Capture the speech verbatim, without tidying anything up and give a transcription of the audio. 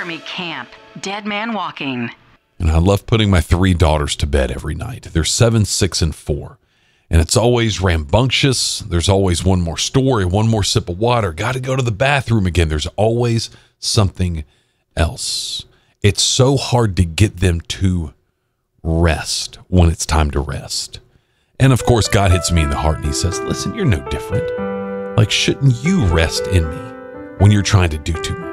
Army camp. Dead man walking. And I love putting my three daughters to bed every night. They're seven, six, and four. And it's always rambunctious. There's always one more story, one more sip of water. Got to go to the bathroom again. There's always something else. It's so hard to get them to rest when it's time to rest. And of course, God hits me in the heart and he says, listen, you're no different. Like, shouldn't you rest in me when you're trying to do too much?